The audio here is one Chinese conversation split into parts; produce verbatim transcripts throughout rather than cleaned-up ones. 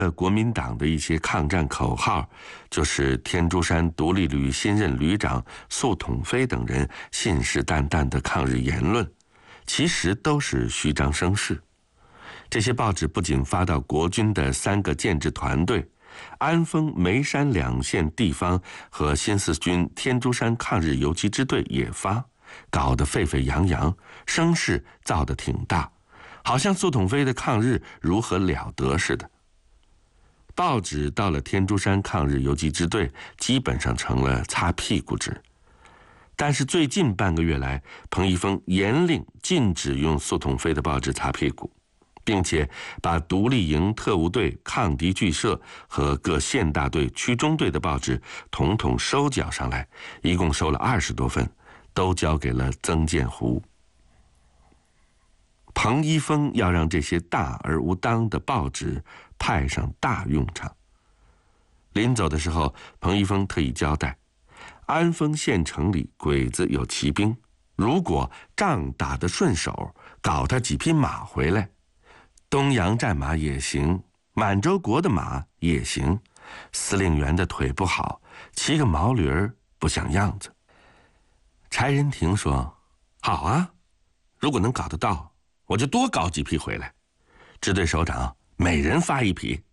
呃，国民党的一些抗战口号，就是天竺山独立旅新任旅长粟统飞等人信誓旦旦的抗日言论，其实都是虚张声势。这些报纸不仅发到国军的三个建制团队，安丰、眉山两县地方和新四军天竺山抗日游击支队也发，搞得沸沸扬扬，声势造得挺大，好像粟统飞的抗日如何了得似的。报纸到了天竺山抗日游击支队，基本上成了擦屁股纸。但是最近半个月来，彭一峰严令禁止用粟统飞的报纸擦屁股，并且把独立营、特务队、抗敌剧社和各县大队、区中队的报纸统统收缴上来，一共收了二十多份，都交给了曾建湖。彭一峰要让这些大而无当的报纸派上大用场。临走的时候，彭一峰特意交代，安丰县城里鬼子有骑兵，如果仗打得顺手，搞他几匹马回来，东洋战马也行，满洲国的马也行，司令员的腿不好，骑个毛驴儿不像样子。柴仁廷说，好啊，如果能搞得到，我就多搞几匹回来。支队首长每人发一匹。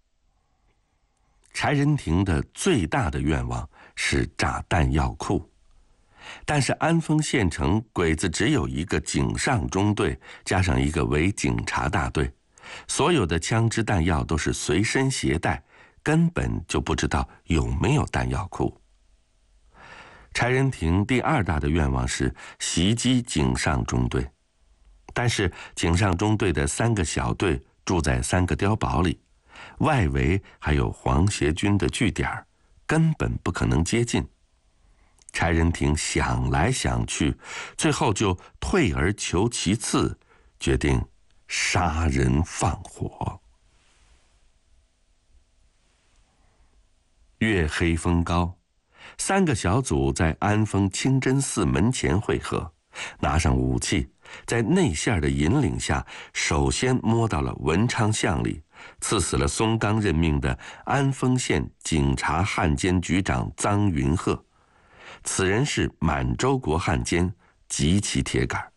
柴仁廷的最大的愿望是炸弹药库，但是安丰县城鬼子只有一个警上中队，加上一个伪警察大队，所有的枪支弹药都是随身携带，根本就不知道有没有弹药库。柴仁廷第二大的愿望是袭击警上中队，但是警上中队的三个小队住在三个碉堡里，外围还有皇协军的据点，根本不可能接近。柴仁廷想来想去，最后就退而求其次，决定杀人放火。月黑风高，三个小组在安丰清真寺门前会合，拿上武器，在内线的引领下，首先摸到了文昌巷里，刺死了松冈任命的安丰县警察汉奸局长臧云鹤。此人是满洲国汉奸，极其铁杆。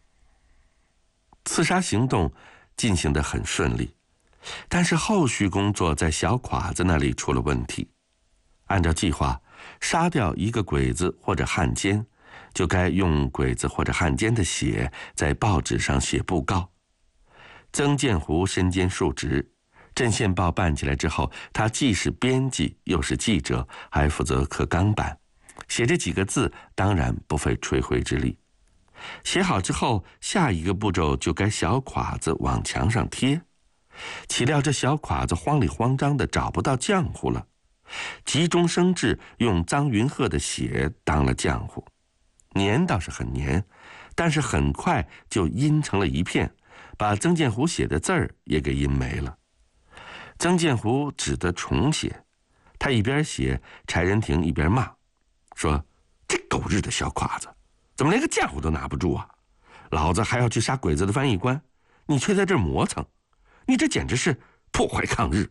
刺杀行动进行得很顺利，但是后续工作在小侉子那里出了问题。按照计划，杀掉一个鬼子或者汉奸，就该用鬼子或者汉奸的血在报纸上写布告。曾建湖身兼数职，镇县报办起来之后，他既是编辑又是记者，还负责刻钢板，写这几个字当然不费吹灰之力。写好之后，下一个步骤就该小侉子往墙上贴。岂料这小侉子慌里慌张的找不到浆糊了，急中生智，用臧云鹤的血当了浆糊。粘倒是很粘，但是很快就阴成了一片，把曾建湖写的字儿也给阴没了。曾建湖只得重写，他一边写，柴仁廷一边骂，说：“这狗日的小侉子，怎么连个浆糊都拿不住啊？老子还要去杀鬼子的翻译官，你却在这儿磨蹭，你这简直是破坏抗日！”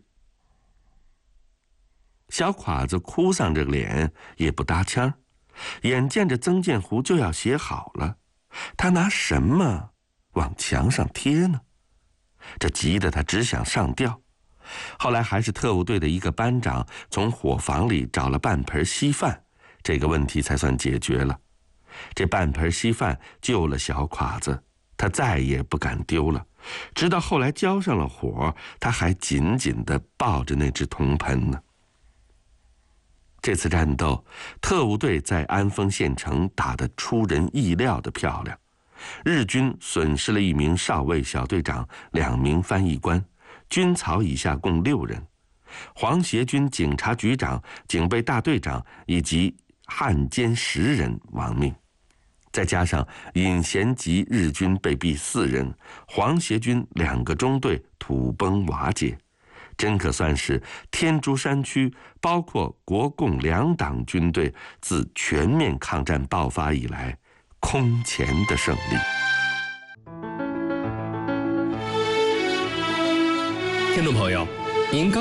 小侉子哭丧着脸，也不搭腔，眼见着曾建湖就要写好了，他拿什么往墙上贴呢？这急得他只想上吊。后来还是特务队的一个班长从伙房里找了半盆稀饭，这个问题才算解决了。这半盆稀饭救了小侉子，他再也不敢丢了。直到后来浇上了火，他还紧紧地抱着那只铜盆呢。这次战斗，特务队在安丰县城打得出人意料的漂亮，日军损失了一名少尉小队长，两名翻译官，军曹以下共六人，皇协军警察局长、警备大队长以及汉奸十人亡命，再加上尹贤吉日军被毙四人，皇协军两个中队土崩瓦解，真可算是天竺山区包括国共两党军队自全面抗战爆发以来空前的胜利。 听众朋友， 您刚。